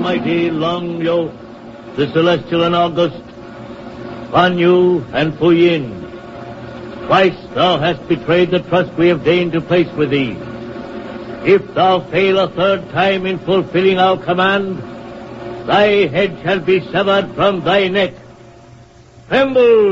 mighty Long Yo, the Celestial and August, Guan Yu and Fu Yin. Twice thou hast betrayed the trust we have deigned to place with thee. If thou fail a third time in fulfilling our command, thy head shall be severed from thy neck. Tremble!